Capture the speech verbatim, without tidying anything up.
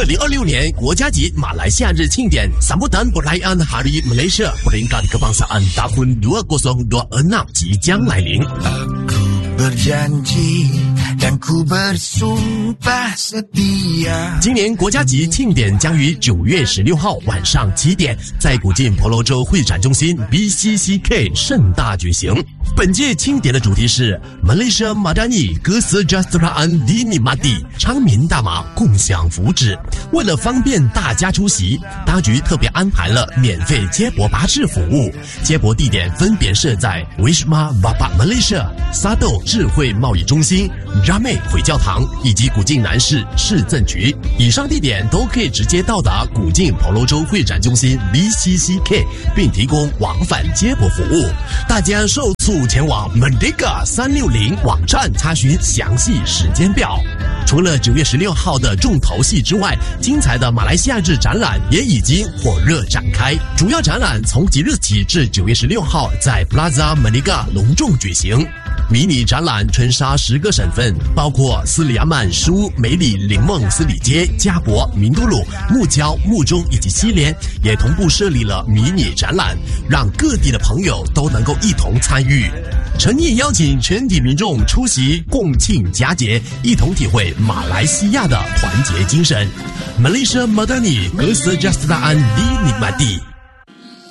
二零二六年国家级马来西亚日庆典 Sambutan Perayaan Hari Malaysia Peringkat Kebangsaan Tahun dua ribu dua puluh enam 即将来临。 berjanji dan ku bersumpah setia。 今年国家级庆典将于九月十六号晚上七点，在古晋婆罗洲会展中心 B C C K 盛大举行。本届庆典的主题是 Malaysia Madani Kesejahteraan Dinikmati， 昌民大马共享福祉。为了方便大家出席，当局特别安排了免费接驳巴士服务。接驳地点分别设在 Wisma Bapak Malaysia、Sado 智慧贸易中心、Ramai 回教堂以及古晋南市市政局。以上地点都可以直接到达古晋婆罗洲会展中心 B C C K， 并提供往返接驳服务。大家受促前往 Merdeka 三六零网站查询详细时间表。除了九月十六号的重头戏之外，精彩的马来西亚日展览也已经火热展开。主要展览从即日起至九月十六号在 Plaza Merdeka 隆重举行。迷你展览春沙十个省份，包括斯里亚曼、舒、梅里、林梦、斯里街、加博、明都鲁、木礁、木中以及西联，也同步设立了迷你展览，让各地的朋友都能够一同参与。诚意邀请全体民众出席共庆佳节，一同体会马来西亚的团结精神。Malaysia Madani Kesejahteraan Dinikmati。